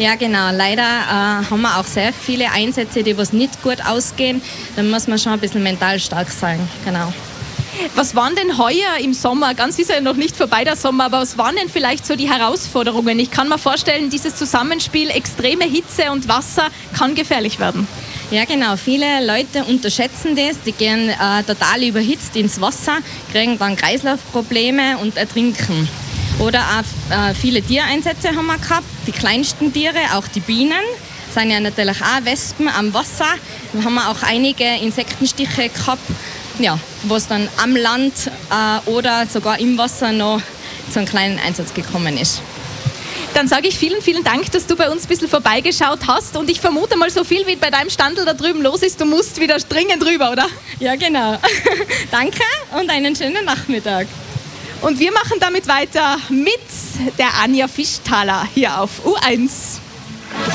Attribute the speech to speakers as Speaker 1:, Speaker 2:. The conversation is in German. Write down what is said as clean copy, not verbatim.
Speaker 1: Ja, genau. Leider haben wir auch sehr viele Einsätze, die was nicht gut ausgehen. Da muss man schon ein bisschen mental stark sein. Genau.
Speaker 2: Was waren denn heuer im Sommer, ganz ist ja noch nicht vorbei der Sommer, aber was waren denn vielleicht so die Herausforderungen? Ich kann mir vorstellen, dieses Zusammenspiel extreme Hitze und Wasser kann gefährlich werden.
Speaker 1: Ja, genau. Viele Leute unterschätzen das. Die gehen total überhitzt ins Wasser, kriegen dann Kreislaufprobleme und ertrinken. Oder auch viele Tiereinsätze haben wir gehabt. Die kleinsten Tiere, auch die Bienen, sind ja natürlich auch Wespen am Wasser. Da haben wir auch einige Insektenstiche gehabt, ja, wo es dann am Land oder sogar im Wasser noch zu einem kleinen Einsatz gekommen ist.
Speaker 2: Dann sage ich vielen, vielen Dank, dass du bei uns ein bisschen vorbeigeschaut hast. Und ich vermute mal, so viel wie bei deinem Standel da drüben los ist, du musst wieder dringend rüber, oder?
Speaker 1: Ja, genau. Danke und einen schönen Nachmittag.
Speaker 2: Und wir machen damit weiter mit der Anja Fischthaler hier auf U1.